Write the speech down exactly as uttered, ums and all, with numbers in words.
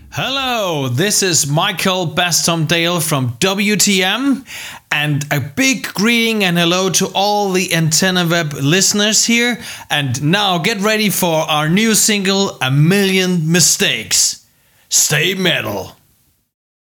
Hello, this is Michael Bastomdale from W T M, and a big greeting and hello to all the Antenna Web listeners here. And now get ready for our new single, A Million Mistakes. Stay metal.